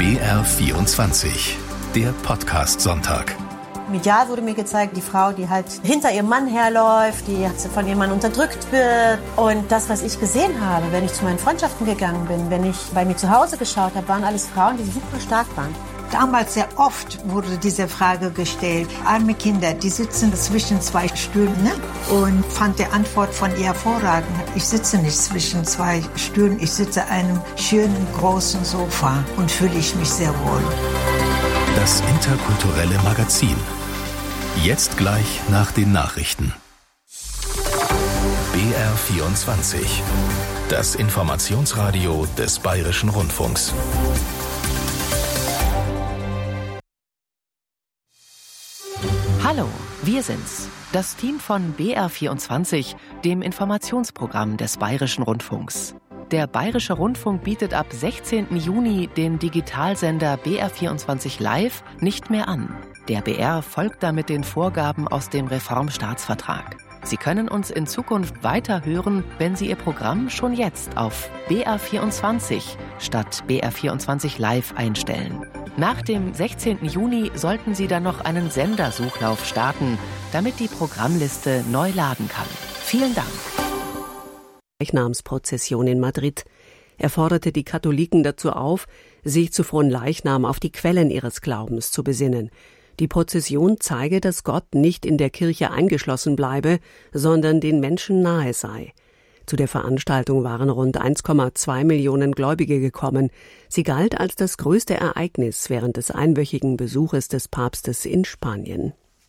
BR24, der Podcast-Sonntag. Medial wurde mir gezeigt, die Frau, die halt hinter ihrem Mann herläuft, die von ihrem Mann unterdrückt wird. Und das, was ich gesehen habe, wenn ich zu meinen Freundschaften gegangen bin, wenn ich bei mir zu Hause geschaut habe, waren alles Frauen, die super stark waren. Damals sehr oft wurde diese Frage gestellt. Arme Kinder, die sitzen zwischen zwei Stühlen, ne? Und fand die Antwort von ihr hervorragend. Ich sitze nicht zwischen zwei Stühlen, ich sitze an einem schönen, großen Sofa und fühle ich mich sehr wohl. Das interkulturelle Magazin. Jetzt gleich nach den Nachrichten. BR24. Das Informationsradio des Bayerischen Rundfunks. Hallo, wir sind's. Das Team von BR24, dem Informationsprogramm des Bayerischen Rundfunks. Der Bayerische Rundfunk bietet ab 16. Juni den Digitalsender BR24 Live nicht mehr an. Der BR folgt damit den Vorgaben aus dem Reformstaatsvertrag. Sie können uns in Zukunft weiter hören, wenn Sie Ihr Programm schon jetzt auf BR24 statt BR24 Live einstellen. Nach dem 16. Juni sollten Sie dann noch einen Sendersuchlauf starten, damit die Programmliste neu laden kann. Vielen Dank. Leichnamsprozession in Madrid. Er forderte die Katholiken dazu auf, sich zu Fronleichnam auf die Quellen ihres Glaubens zu besinnen. Die Prozession zeige, dass Gott nicht in der Kirche eingeschlossen bleibe, sondern den Menschen nahe sei. Zu der Veranstaltung waren rund 1,2 Millionen Gläubige gekommen. Sie galt als das größte Ereignis während des einwöchigen Besuches des Papstes in Spanien.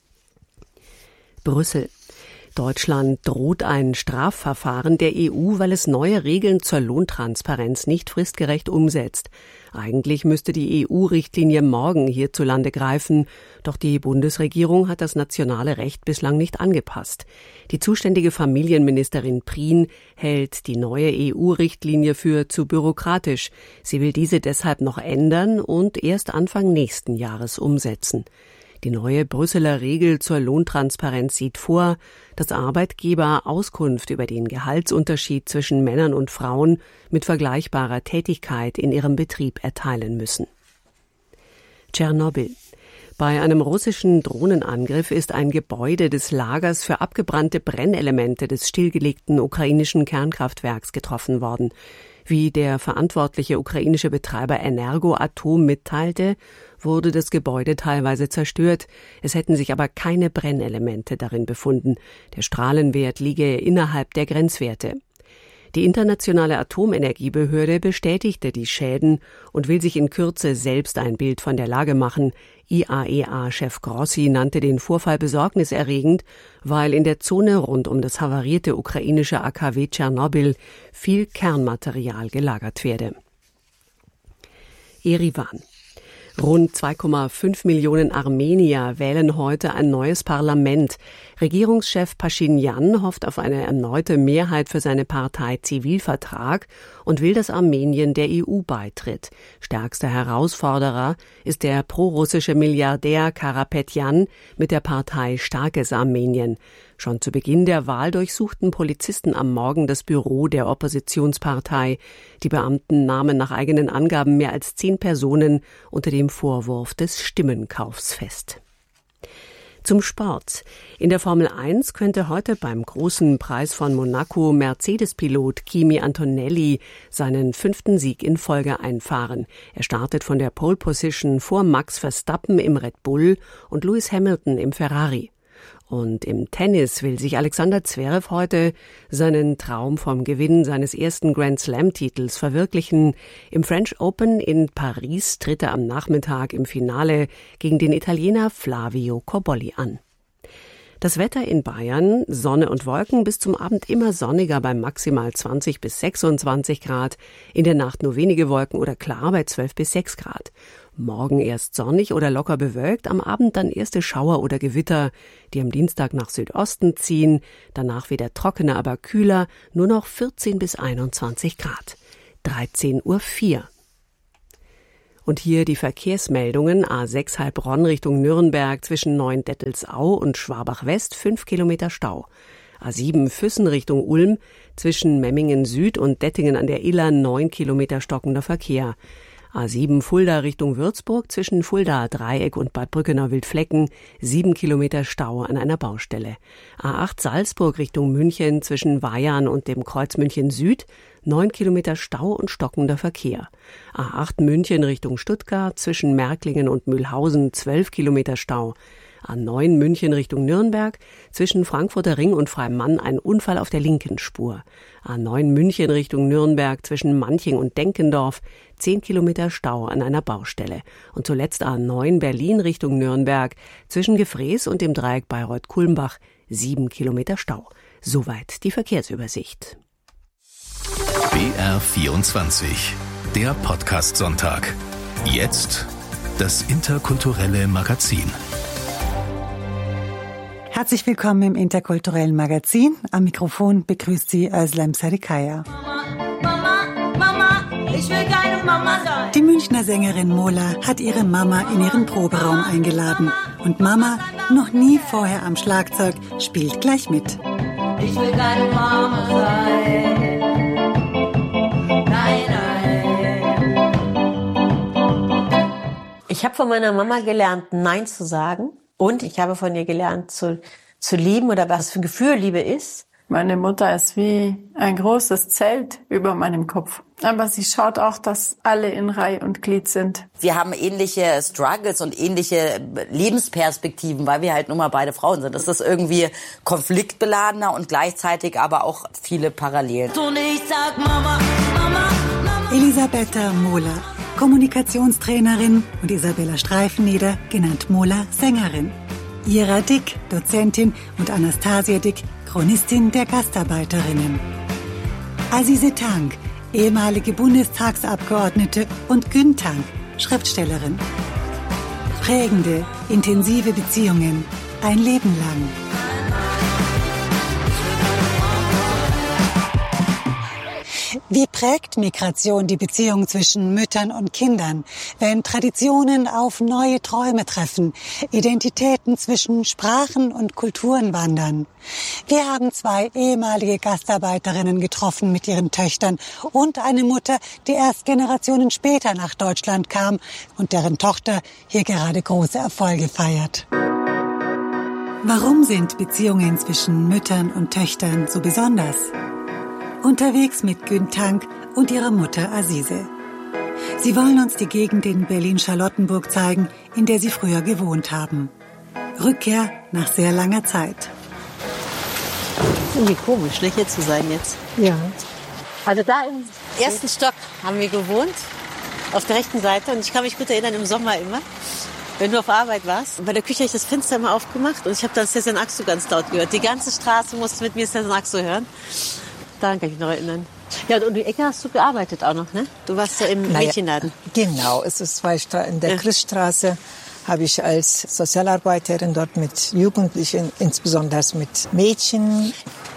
Brüssel. Deutschland droht ein Strafverfahren der EU, weil es neue Regeln zur Lohntransparenz nicht fristgerecht umsetzt. Eigentlich müsste die EU-Richtlinie morgen hierzulande greifen, doch die Bundesregierung hat das nationale Recht bislang nicht angepasst. Die zuständige Familienministerin Prien hält die neue EU-Richtlinie für zu bürokratisch. Sie will diese deshalb noch ändern und erst Anfang nächsten Jahres umsetzen. Die neue Brüsseler Regel zur Lohntransparenz sieht vor, dass Arbeitgeber Auskunft über den Gehaltsunterschied zwischen Männern und Frauen mit vergleichbarer Tätigkeit in ihrem Betrieb erteilen müssen. Tschernobyl. Bei einem russischen Drohnenangriff ist ein Gebäude des Lagers für abgebrannte Brennelemente des stillgelegten ukrainischen Kernkraftwerks getroffen worden. Wie der verantwortliche ukrainische Betreiber Energoatom mitteilte, wurde das Gebäude teilweise zerstört. Es hätten sich aber keine Brennelemente darin befunden. Der Strahlenwert liege innerhalb der Grenzwerte. Die Internationale Atomenergiebehörde bestätigte die Schäden und will sich in Kürze selbst ein Bild von der Lage machen. IAEA-Chef Grossi nannte den Vorfall besorgniserregend, weil in der Zone rund um das havarierte ukrainische AKW Tschernobyl viel Kernmaterial gelagert werde. Erivan. Rund 2,5 Millionen Armenier wählen heute ein neues Parlament. Regierungschef Paschinjan hofft auf eine erneute Mehrheit für seine Partei Zivilvertrag und will, dass Armenien der EU beitritt. Stärkster Herausforderer ist der prorussische Milliardär Karapetjan mit der Partei Starkes Armenien. Schon zu Beginn der Wahl durchsuchten Polizisten am Morgen das Büro der Oppositionspartei. Die Beamten nahmen nach eigenen Angaben mehr als 10 Personen unter dem Vorwurf des Stimmenkaufs fest. Zum Sport. In der Formel 1 könnte heute beim großen Preis von Monaco Mercedes-Pilot Kimi Antonelli seinen 5. Sieg in Folge einfahren. Er startet von der Pole Position vor Max Verstappen im Red Bull und Lewis Hamilton im Ferrari. Und im Tennis will sich Alexander Zverev heute seinen Traum vom Gewinn seines ersten Grand-Slam-Titels verwirklichen. Im French Open in Paris tritt er am Nachmittag im Finale gegen den Italiener Flavio Cobolli an. Das Wetter in Bayern, Sonne und Wolken, bis zum Abend immer sonniger bei maximal 20 bis 26 Grad, in der Nacht nur wenige Wolken oder klar bei 12 bis 6 Grad. Morgen erst sonnig oder locker bewölkt, am Abend dann erste Schauer oder Gewitter, die am Dienstag nach Südosten ziehen, danach wieder trockener, aber kühler, nur noch 14 bis 21 Grad. 13:04 Uhr. Und hier die Verkehrsmeldungen. A6 Heilbronn Richtung Nürnberg zwischen Neuendettelsau und Schwabach West 5 Kilometer Stau. A7 Füssen Richtung Ulm zwischen Memmingen Süd und Dettingen an der Iller 9 Kilometer stockender Verkehr. A7 Fulda Richtung Würzburg zwischen Fulda Dreieck und Bad Brückenau-Wildflecken 7 Kilometer Stau an einer Baustelle. A8 Salzburg Richtung München zwischen Weyarn und dem Kreuz München Süd 9 Kilometer Stau und stockender Verkehr. A8 München Richtung Stuttgart zwischen Märklingen und Mühlhausen 12 Kilometer Stau. A9 München Richtung Nürnberg, zwischen Frankfurter Ring und Freimann ein Unfall auf der linken Spur. A9 München Richtung Nürnberg, zwischen Manching und Denkendorf 10 Kilometer Stau an einer Baustelle. Und zuletzt A9 Berlin Richtung Nürnberg, zwischen Gefrees und dem Dreieck Bayreuth-Kulmbach 7 Kilometer Stau. Soweit die Verkehrsübersicht. BR 24, der Podcast-Sonntag. Jetzt das interkulturelle Magazin. Herzlich willkommen im interkulturellen Magazin. Am Mikrofon begrüßt Sie Özlem Sarikaya. Mama, ich will keine Mama sein. Die Münchner Sängerin Mola hat ihre Mama in ihren Proberaum eingeladen. Und Mama, noch nie vorher am Schlagzeug, spielt gleich mit. Ich will keine Mama sein. Nein. Ich habe von meiner Mama gelernt, Nein zu sagen. Und ich habe von ihr gelernt, zu lieben oder was für ein Gefühl Liebe ist. Meine Mutter ist wie ein großes Zelt über meinem Kopf. Aber sie schaut auch, dass alle in Reihe und Glied sind. Wir haben ähnliche Struggles und ähnliche Lebensperspektiven, weil wir halt nun mal beide Frauen sind. Das ist irgendwie konfliktbeladener und gleichzeitig aber auch viele Parallelen. Und ich sag Mama, Mama, Mama. Elisabetta Mola, Kommunikationstrainerin, und Isabella Streifeneder, genannt Mola, Sängerin. Ira Dick, Dozentin, und Anastasia Dick, Chronistin der Gastarbeiterinnen. Azize Tank, ehemalige Bundestagsabgeordnete, und Gün Tank, Schriftstellerin. Prägende, intensive Beziehungen, ein Leben lang. Wie prägt Migration die Beziehung zwischen Müttern und Kindern, wenn Traditionen auf neue Träume treffen, Identitäten zwischen Sprachen und Kulturen wandern? Wir haben 2 ehemalige Gastarbeiterinnen getroffen mit ihren Töchtern und eine Mutter, die erst Generationen später nach Deutschland kam und deren Tochter hier gerade große Erfolge feiert. Warum sind Beziehungen zwischen Müttern und Töchtern so besonders? Unterwegs mit Gün Tank und ihrer Mutter Azize. Sie wollen uns die Gegend in Berlin-Charlottenburg zeigen, in der sie früher gewohnt haben. Rückkehr nach sehr langer Zeit. Irgendwie komisch, ne, hier zu sein jetzt. Ja. Also da im ersten Stock haben wir gewohnt, auf der rechten Seite. Und ich kann mich gut erinnern, im Sommer immer, wenn du auf Arbeit warst. Und bei der Küche habe ich das Fenster immer aufgemacht und ich habe dann Sessan Aksu ganz laut gehört. Die ganze Straße musste mit mir Sessan Aksu hören. Daran kann ich mich noch erinnern. Ja, und um die Ecke hast du gearbeitet auch noch, ne? Du warst ja im Mädchenladen. Genau, es ist in der Christstraße habe ich als Sozialarbeiterin dort mit Jugendlichen, insbesondere mit Mädchen.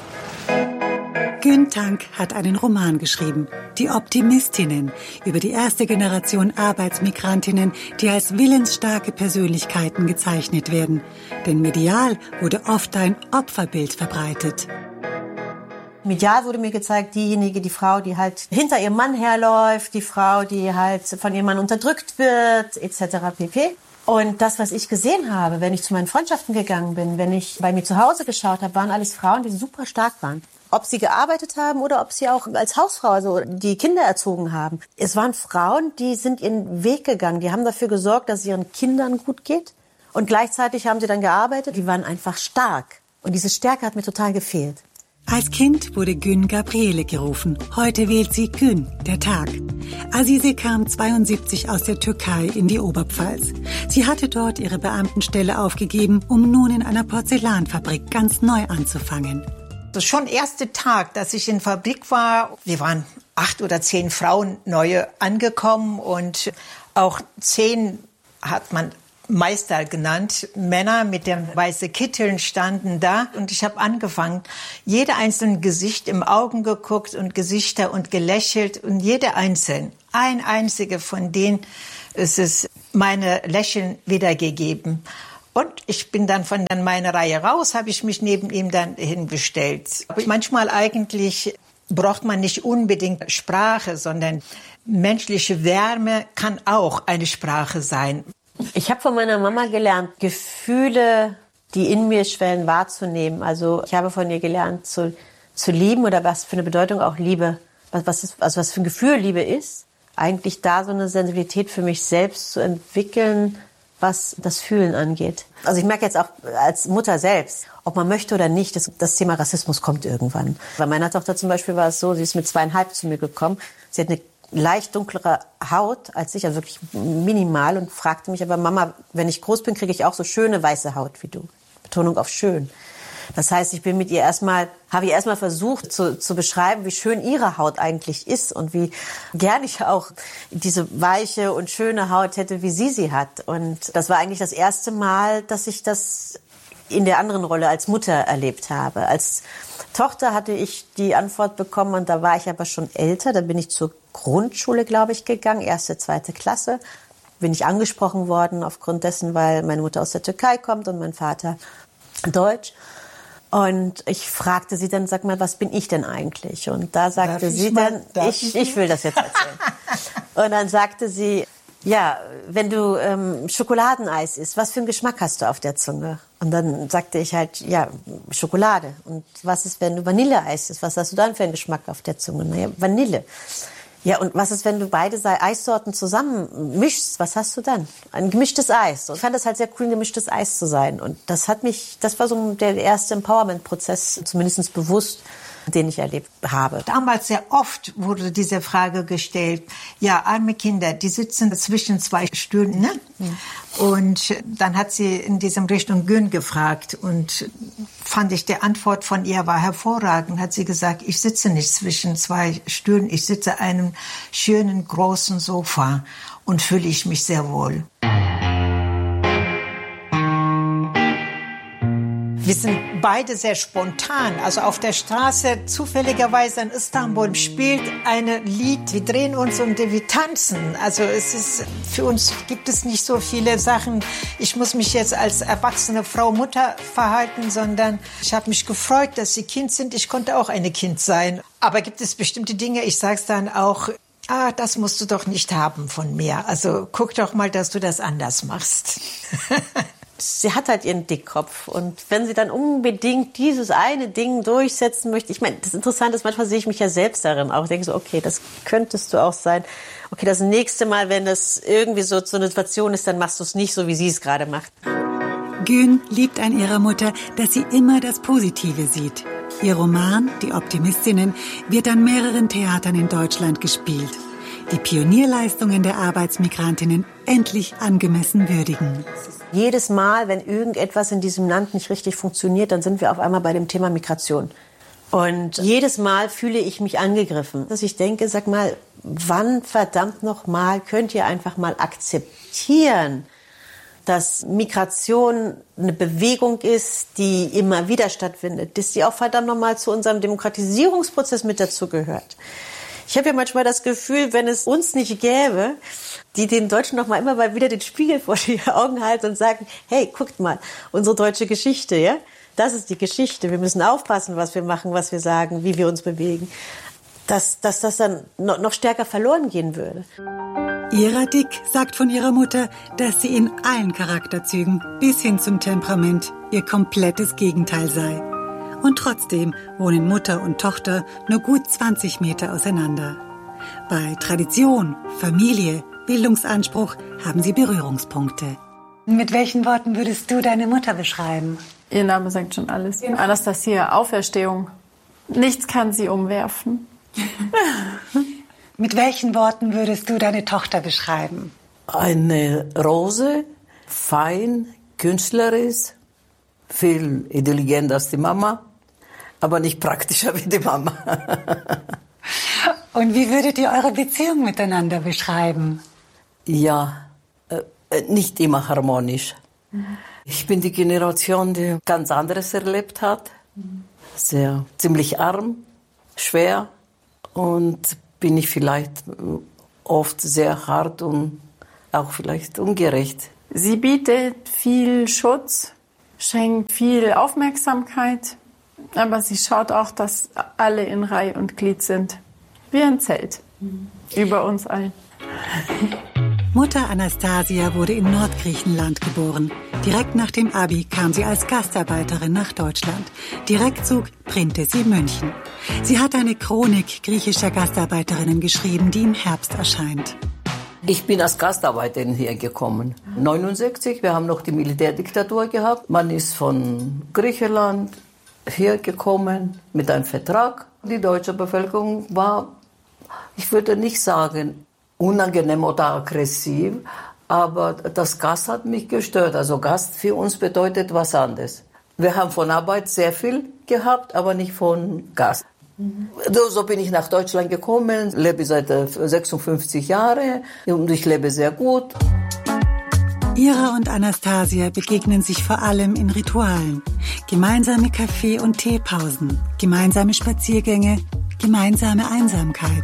Gün Tank hat einen Roman geschrieben, Die Optimistinnen, über die erste Generation Arbeitsmigrantinnen, die als willensstarke Persönlichkeiten gezeichnet werden. Denn medial wurde oft ein Opferbild verbreitet. Medial wurde mir gezeigt, die Frau, die halt hinter ihrem Mann herläuft, die Frau, die halt von ihrem Mann unterdrückt wird, etc. pp. Und das, was ich gesehen habe, wenn ich zu meinen Freundschaften gegangen bin, wenn ich bei mir zu Hause geschaut habe, waren alles Frauen, die super stark waren. Ob sie gearbeitet haben oder ob sie auch als Hausfrau also die Kinder erzogen haben. Es waren Frauen, die sind ihren Weg gegangen, die haben dafür gesorgt, dass es ihren Kindern gut geht. Und gleichzeitig haben sie dann gearbeitet, die waren einfach stark. Und diese Stärke hat mir total gefehlt. Als Kind wurde Gün Gabriele gerufen. Heute wählt sie Gün, der Tag. Azize kam 72 aus der Türkei in die Oberpfalz. Sie hatte dort ihre Beamtenstelle aufgegeben, um nun in einer Porzellanfabrik ganz neu anzufangen. Das ist schon der erste Tag, dass ich in der Fabrik war. Wir waren 8 oder 10 Frauen neu angekommen und auch 10 hat man Meister genannt. Männer mit den weißen Kitteln standen da und ich habe angefangen, jede einzelne Gesicht im Augen geguckt und Gesichter und gelächelt und jede einzelne, ein einzige von denen ist es meine Lächeln wiedergegeben. Und ich bin dann von meiner Reihe raus, habe ich mich neben ihm dann hingestellt. Manchmal eigentlich braucht man nicht unbedingt Sprache, sondern menschliche Wärme kann auch eine Sprache sein. Ich habe von meiner Mama gelernt, Gefühle, die in mir schwellen, wahrzunehmen. Also ich habe von ihr gelernt, zu lieben oder was für eine Bedeutung auch Liebe, was für ein Gefühl Liebe ist. Eigentlich da so eine Sensibilität für mich selbst zu entwickeln, was das Fühlen angeht. Also ich merke jetzt auch als Mutter selbst, ob man möchte oder nicht, das Thema Rassismus kommt irgendwann. Bei meiner Tochter zum Beispiel war es so, sie ist mit 2,5 zu mir gekommen. Sie hat eine leicht dunklere Haut als ich, also wirklich minimal, und fragte mich aber, Mama, wenn ich groß bin, kriege ich auch so schöne weiße Haut wie du. Betonung auf schön. Das heißt, ich bin mit ihr habe ihr erstmal versucht zu beschreiben, wie schön ihre Haut eigentlich ist und wie gern ich auch diese weiche und schöne Haut hätte, wie sie hat. Und das war eigentlich das erste Mal, dass ich das in der anderen Rolle als Mutter erlebt habe. Als Tochter hatte ich die Antwort bekommen, und da war ich aber schon älter. Da bin ich zur Grundschule, glaube ich, gegangen, 1., 2. Klasse. Bin ich angesprochen worden aufgrund dessen, weil meine Mutter aus der Türkei kommt und mein Vater Deutsch. Und ich fragte sie dann, sag mal, was bin ich denn eigentlich? Und da sagte sie dann, ich will das jetzt erzählen. Und dann sagte sie, ja, wenn du Schokoladeneis isst, was für einen Geschmack hast du auf der Zunge? Und dann sagte ich halt, ja, Schokolade. Und was ist, wenn du Vanilleeis isst? Was hast du dann für einen Geschmack auf der Zunge? Naja, Vanille. Ja, und was ist, wenn du beide Eissorten zusammen mischst? Was hast du dann? Ein gemischtes Eis. Und ich fand es halt sehr cool, ein gemischtes Eis zu sein. Und das war so der erste Empowerment-Prozess, zumindest bewusst, den ich erlebt habe. Damals sehr oft wurde diese Frage gestellt, ja, arme Kinder, die sitzen zwischen 2 Stühlen, ne? Und dann hat sie in diesem Richtung Gün gefragt, und fand ich, die Antwort von ihr war hervorragend. Hat sie gesagt, ich sitze nicht zwischen 2 Stühlen, ich sitze an einem schönen, großen Sofa und fühle ich mich sehr wohl. Wir sind beide sehr spontan. Also auf der Straße, zufälligerweise in Istanbul, spielt ein Lied. Wir drehen uns und wir tanzen. Also für uns gibt es nicht so viele Sachen. Ich muss mich jetzt als erwachsene Frau, Mutter verhalten, sondern ich habe mich gefreut, dass sie Kind sind. Ich konnte auch eine Kind sein. Aber gibt es bestimmte Dinge, ich sage es dann auch, das musst du doch nicht haben von mir. Also guck doch mal, dass du das anders machst. Sie hat halt ihren Dickkopf, und wenn sie dann unbedingt dieses eine Ding durchsetzen möchte, ich meine, das Interessante ist, manchmal sehe ich mich ja selbst darin auch, denke so, okay, das könntest du auch sein. Okay, das nächste Mal, wenn das irgendwie so eine Situation ist, dann machst du es nicht so, wie sie es gerade macht. Gün liebt an ihrer Mutter, dass sie immer das Positive sieht. Ihr Roman, Die Optimistinnen, wird an mehreren Theatern in Deutschland gespielt. Die Pionierleistungen der Arbeitsmigrantinnen endlich angemessen würdigen. Jedes Mal, wenn irgendetwas in diesem Land nicht richtig funktioniert, dann sind wir auf einmal bei dem Thema Migration. Und jedes Mal fühle ich mich angegriffen. Dass ich denke, sag mal, wann verdammt noch mal könnt ihr einfach mal akzeptieren, dass Migration eine Bewegung ist, die immer wieder stattfindet, dass sie auch verdammt noch mal zu unserem Demokratisierungsprozess mit dazugehört. Ich habe ja manchmal das Gefühl, wenn es uns nicht gäbe, die den Deutschen noch mal immer mal wieder den Spiegel vor die Augen halten und sagen, hey, guckt mal, unsere deutsche Geschichte, ja? Das ist die Geschichte. Wir müssen aufpassen, was wir machen, was wir sagen, wie wir uns bewegen. Dass das dann noch stärker verloren gehen würde. Ira Dick sagt von ihrer Mutter, dass sie in allen Charakterzügen bis hin zum Temperament ihr komplettes Gegenteil sei. Und trotzdem wohnen Mutter und Tochter nur gut 20 Meter auseinander. Bei Tradition, Familie, Bildungsanspruch haben sie Berührungspunkte. Mit welchen Worten würdest du deine Mutter beschreiben? Ihr Name sagt schon alles. Anastasia, Auferstehung. Nichts kann sie umwerfen. Mit welchen Worten würdest du deine Tochter beschreiben? Eine Rose, fein, künstlerisch, viel intelligenter als die Mama, aber nicht praktischer wie die Mama. Und wie würdet ihr eure Beziehung miteinander beschreiben? Ja, nicht immer harmonisch. Ich bin die Generation, die ganz anderes erlebt hat. Ziemlich arm, schwer, und bin ich vielleicht oft sehr hart und auch vielleicht ungerecht. Sie bietet viel Schutz, schenkt viel Aufmerksamkeit, Aber sie schaut auch, dass alle in Reihe und Glied sind. Wie ein Zelt. Über uns allen. Mutter Anastasia wurde in Nordgriechenland geboren. Direkt nach dem Abi kam sie als Gastarbeiterin nach Deutschland. Direktzug Brindisi München. Sie hat eine Chronik griechischer Gastarbeiterinnen geschrieben, die im Herbst erscheint. Ich bin als Gastarbeiterin hier gekommen. 1969, wir haben noch die Militärdiktatur gehabt. Man ist von Griechenland hier gekommen mit einem Vertrag. Die deutsche Bevölkerung war, ich würde nicht sagen, unangenehm oder aggressiv, aber das Gas hat mich gestört. Also Gas für uns bedeutet was anderes. Wir haben von Arbeit sehr viel gehabt, aber nicht von Gas. So bin ich nach Deutschland gekommen, lebe seit 56 Jahren und ich lebe sehr gut. Ira und Anastasia begegnen sich vor allem in Ritualen. Gemeinsame Kaffee- und Teepausen, gemeinsame Spaziergänge, gemeinsame Einsamkeit.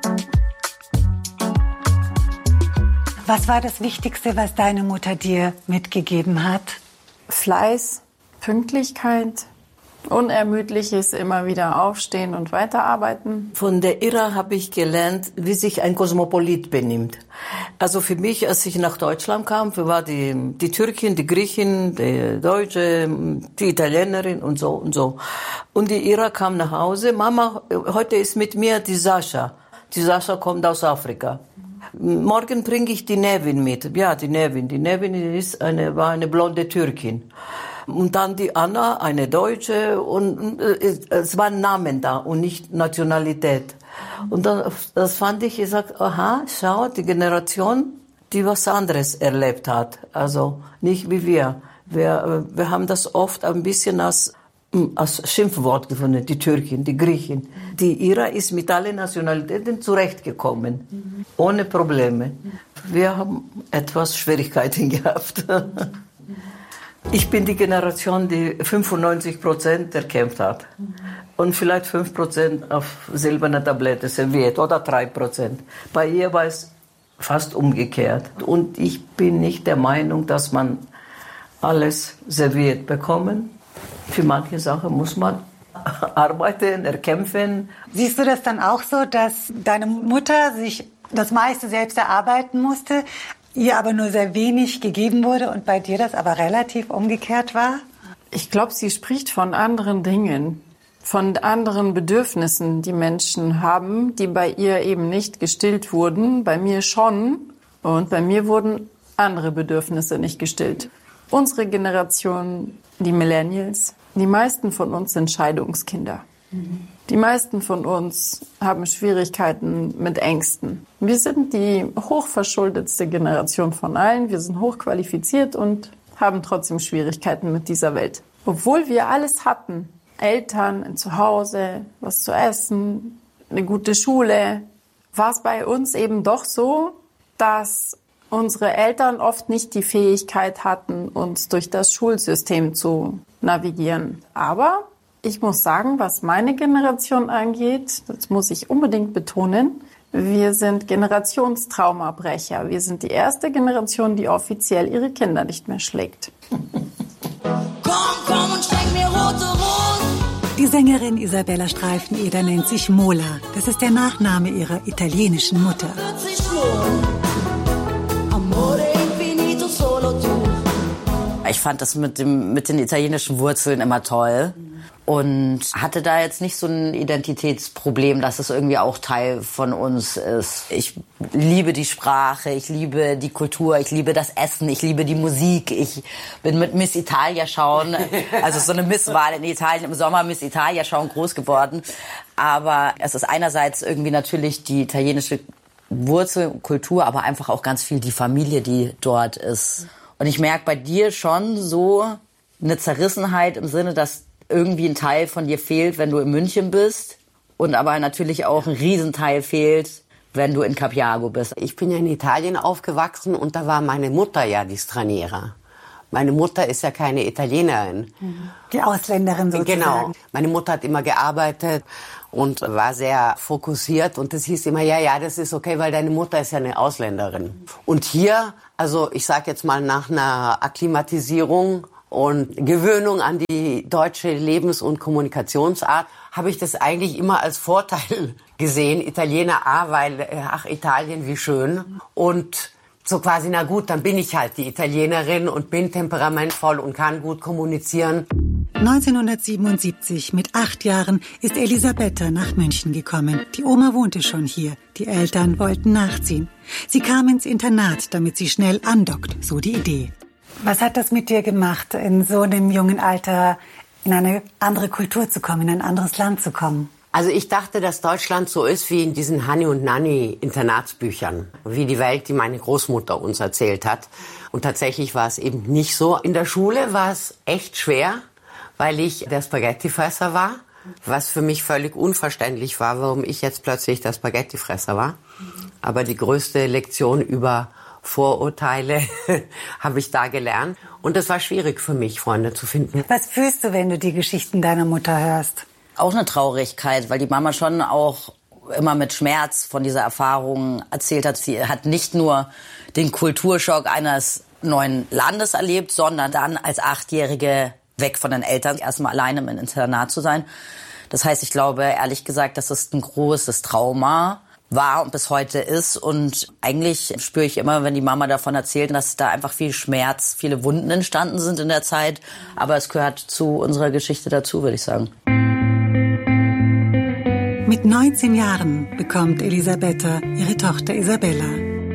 Was war das Wichtigste, was deine Mutter dir mitgegeben hat? Fleiß, Pünktlichkeit, unermüdliches immer wieder aufstehen und weiterarbeiten. Von der Ira habe ich gelernt, wie sich ein Kosmopolit benimmt. Also für mich, als ich nach Deutschland kam, war die Türkin, die Griechin, die Deutsche, die Italienerin und so und so. Und die Ira kam nach Hause. Mama, heute ist mit mir die Sascha. Die Sascha kommt aus Afrika. Morgen bringe ich die Nevin mit. Ja, die Nevin. Die Nevin war eine blonde Türkin. Und dann die Anna, eine Deutsche. Und es waren Namen da und nicht Nationalität. Und dann, das fand ich sag, aha, schau, die Generation, die was anderes erlebt hat. Also nicht wie wir. Wir haben das oft ein bisschen als Schimpfwort gefunden, die Türkin, die Griechin. Die Ira ist mit allen Nationalitäten zurechtgekommen, ohne Probleme. Wir haben etwas Schwierigkeiten gehabt. Ich bin die Generation, die 95% erkämpft hat. Und vielleicht 5% auf silberne Tablette serviert oder 3%. Bei ihr war es fast umgekehrt. Und ich bin nicht der Meinung, dass man alles serviert bekommen. Für manche Sachen muss man arbeiten, erkämpfen. Siehst du das dann auch so, dass deine Mutter sich das meiste selbst erarbeiten musste, ihr aber nur sehr wenig gegeben wurde und bei dir das aber relativ umgekehrt war? Ich glaube, sie spricht von anderen Dingen, von anderen Bedürfnissen, die Menschen haben, die bei ihr eben nicht gestillt wurden, bei mir schon. Und bei mir wurden andere Bedürfnisse nicht gestillt. Unsere Generation, die Millennials, die meisten von uns sind Scheidungskinder. Die meisten von uns haben Schwierigkeiten mit Ängsten. Wir sind die hochverschuldetste Generation von allen. Wir sind hochqualifiziert und haben trotzdem Schwierigkeiten mit dieser Welt. Obwohl wir alles hatten, Eltern, ein Zuhause, was zu essen, eine gute Schule, war es bei uns eben doch so, dass unsere Eltern oft nicht die Fähigkeit hatten, uns durch das Schulsystem zu navigieren. Aber ich muss sagen, was meine Generation angeht, das muss ich unbedingt betonen, wir sind Generationstraumabrecher. Wir sind die erste Generation, die offiziell ihre Kinder nicht mehr schlägt. Komm und schenk mir rote Rosen. Die Sängerin Isabella Streifeneder nennt sich Mola. Das ist der Nachname ihrer italienischen Mutter. Ich fand das mit den italienischen Wurzeln immer toll und hatte da jetzt nicht so ein Identitätsproblem, dass es irgendwie auch Teil von uns ist. Ich liebe die Sprache, ich liebe die Kultur, ich liebe das Essen, ich liebe die Musik. Ich bin mit Miss Italia schauen, also so eine Misswahl in Italien im Sommer, Miss Italia schauen, groß geworden. Aber es ist einerseits irgendwie natürlich die italienische Wurzel, Kultur, aber einfach auch ganz viel die Familie, die dort ist. Und ich merke bei dir schon so eine Zerrissenheit im Sinne, dass irgendwie ein Teil von dir fehlt, wenn du in München bist. Und aber natürlich auch ein Riesenteil fehlt, wenn du in Capiago bist. Ich bin ja in Italien aufgewachsen und da war meine Mutter ja die Straniera. Meine Mutter ist ja keine Italienerin. Die Ausländerin sozusagen. Genau. Meine Mutter hat immer gearbeitet und war sehr fokussiert. Und das hieß immer, ja, das ist okay, weil deine Mutter ist ja eine Ausländerin. Und hier, also ich sag jetzt mal nach einer Akklimatisierung und Gewöhnung an die deutsche Lebens- und Kommunikationsart, habe ich das eigentlich immer als Vorteil gesehen. Italiener, weil, Italien, wie schön. Und so quasi, na gut, dann bin ich halt die Italienerin und bin temperamentvoll und kann gut kommunizieren. 1977, mit 8 Jahren, ist Elisabetta nach München gekommen. Die Oma wohnte schon hier. Die Eltern wollten nachziehen. Sie kam ins Internat, damit sie schnell andockt, so die Idee. Was hat das mit dir gemacht, in so einem jungen Alter in eine andere Kultur zu kommen, in ein anderes Land zu kommen? Also ich dachte, dass Deutschland so ist wie in diesen Hani und Nanni Internatsbüchern, wie die Welt, die meine Großmutter uns erzählt hat. Und tatsächlich war es eben nicht so. In der Schule war es echt schwer, weil ich der Spaghettifresser war, was für mich völlig unverständlich war, warum ich jetzt plötzlich der Spaghettifresser war. Aber die größte Lektion über Vorurteile habe ich da gelernt. Und es war schwierig für mich, Freunde zu finden. Was fühlst du, wenn du die Geschichten deiner Mutter hörst? Auch eine Traurigkeit, weil die Mama schon auch immer mit Schmerz von dieser Erfahrung erzählt hat. Sie hat nicht nur den Kulturschock eines neuen Landes erlebt, sondern dann als 8-Jährige weg von den Eltern, erstmal alleine im Internat zu sein. Das heißt, ich glaube, ehrlich gesagt, dass es ein großes Trauma war und bis heute ist. Und eigentlich spüre ich immer, wenn die Mama davon erzählt, dass da einfach viel Schmerz, viele Wunden entstanden sind in der Zeit. Aber es gehört zu unserer Geschichte dazu, würde ich sagen. Mit 19 Jahren bekommt Elisabetta ihre Tochter Isabella.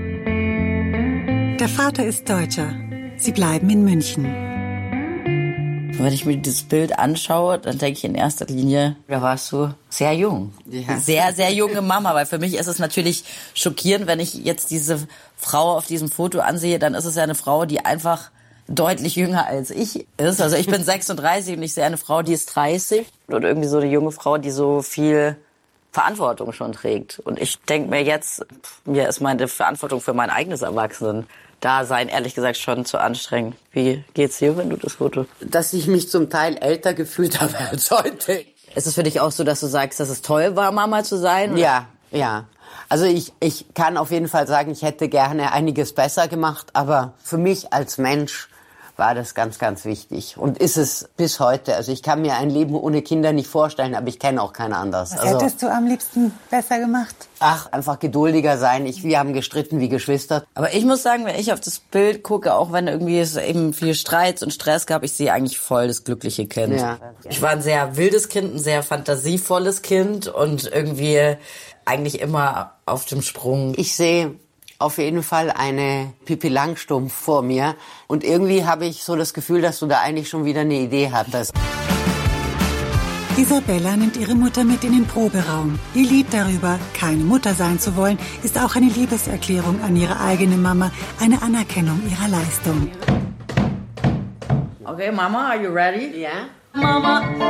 Der Vater ist Deutscher. Sie bleiben in München. Wenn ich mir dieses Bild anschaue, dann denke ich in erster Linie, da warst du sehr jung. Ja. Sehr, sehr junge Mama. Weil für mich ist es natürlich schockierend, wenn ich jetzt diese Frau auf diesem Foto ansehe, dann ist es ja eine Frau, die einfach deutlich jünger als ich ist. Also ich bin 36 und ich sehe eine Frau, die ist 30. Und irgendwie so eine junge Frau, die so viel Verantwortung schon trägt. Und ich denke mir jetzt, mir ist meine Verantwortung für mein eigenes Erwachsenen-Dasein ehrlich gesagt schon zu anstrengend. Wie geht's dir, wenn du das Foto? Dass ich mich zum Teil älter gefühlt habe als heute. Ist es für dich auch so, dass du sagst, dass es toll war, Mama zu sein? Oder? Ja. Also ich kann auf jeden Fall sagen, ich hätte gerne einiges besser gemacht, aber für mich als Mensch war das ganz, ganz wichtig und ist es bis heute. Also ich kann mir ein Leben ohne Kinder nicht vorstellen, aber ich kenne auch kein anderes. Was hättest du am liebsten besser gemacht? Einfach geduldiger sein. Wir haben gestritten wie Geschwister. Aber ich muss sagen, wenn ich auf das Bild gucke, auch wenn irgendwie es eben viel Streit und Stress gab, ich sehe eigentlich voll das glückliche Kind. Ja. Ich war ein sehr wildes Kind, ein sehr fantasievolles Kind und irgendwie eigentlich immer auf dem Sprung. Ich sehe auf jeden Fall eine Pippi Langstrumpf vor mir. Und irgendwie habe ich so das Gefühl, dass du da eigentlich schon wieder eine Idee hattest. Isabella nimmt ihre Mutter mit in den Proberaum. Ihr Lied darüber, keine Mutter sein zu wollen, ist auch eine Liebeserklärung an ihre eigene Mama, eine Anerkennung ihrer Leistung. Okay, Mama, are you ready? Ja. Mama,